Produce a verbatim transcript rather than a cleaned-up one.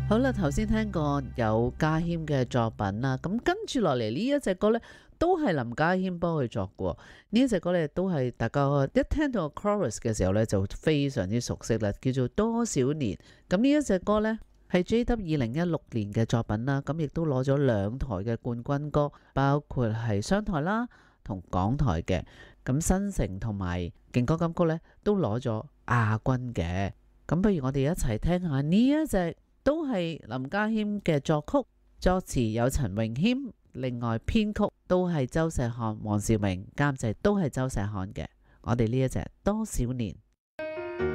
好啦，頭先聽過有家謙嘅作品啦，咁跟住落嚟呢一隻歌呢，都係林家謙幫佢作嘅。呢一隻歌呢，都係大家一聽到 chorus 嘅時候呢，就非常之熟悉啦，叫做多少年。咁呢一隻歌呢，係 J W 二零一六年嘅作品啦，咁亦都攞咗兩台嘅冠軍歌，包括係商台啦同港台嘅。咁新城同埋勁歌金曲呢，都攞咗亞軍嘅。咁不如我哋一齊聽下呢一隻。都係林家謙嘅作曲，作詞有陳詠謙，另外編曲都係周石漢、黃兆明，監製都係周石漢嘅。我哋呢一隻多少年。